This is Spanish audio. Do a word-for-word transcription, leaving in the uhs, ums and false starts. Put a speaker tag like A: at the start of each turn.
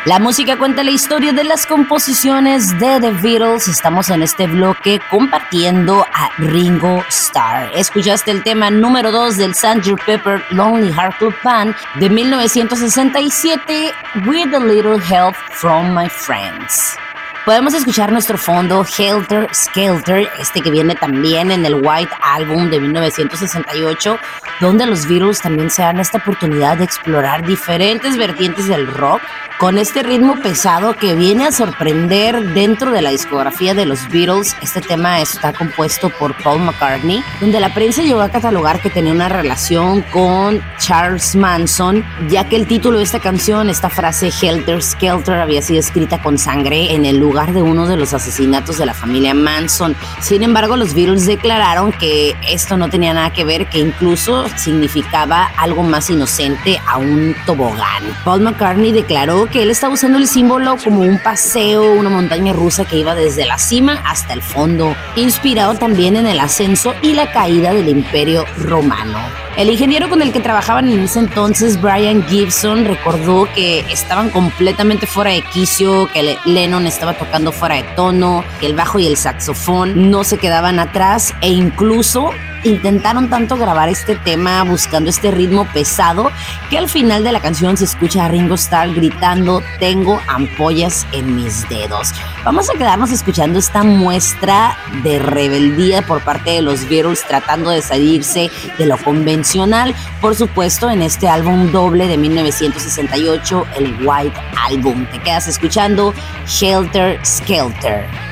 A: La música cuenta la historia de las composiciones de The Beatles. Estamos en este bloque compartiendo a Ringo Starr. Escuchaste el tema número dos del sergeant Pepper Lonely Hearts Club Band de mil novecientos sesenta y siete, With a Little Help from My Friends. Podemos escuchar nuestro fondo Helter Skelter, este que viene también en el White Album de mil novecientos sesenta y ocho, donde los Beatles también se dan esta oportunidad de explorar diferentes vertientes del rock con este ritmo pesado que viene a sorprender dentro de la discografía de los Beatles. Este tema está compuesto por Paul McCartney, donde la prensa llegó a catalogar que tenía una relación con Charles Manson, ya que el título de esta canción, esta frase Helter Skelter, había sido escrita con sangre en el lugar de uno de los asesinatos de la familia Manson. Sin embargo, los Beatles declararon que esto no tenía nada que ver, que incluso significaba algo más inocente a un tobogán. Paul McCartney declaró que él estaba usando el símbolo como un paseo, una montaña rusa que iba desde la cima hasta el fondo, inspirado también en el ascenso y la caída del Imperio Romano. El ingeniero con el que trabajaban en ese entonces, Brian Gibson, recordó que estaban completamente fuera de quicio, que Lennon estaba tocando fuera de tono, que el bajo y el saxofón no se quedaban atrás e incluso intentaron tanto grabar este tema buscando este ritmo pesado que al final de la canción se escucha a Ringo Starr gritando: tengo ampollas en mis dedos. Vamos a quedarnos escuchando esta muestra de rebeldía por parte de los Beatles, tratando de salirse de lo convencional, por supuesto en este álbum doble de mil novecientos sesenta y ocho, el White Album. Te quedas escuchando Helter Skelter.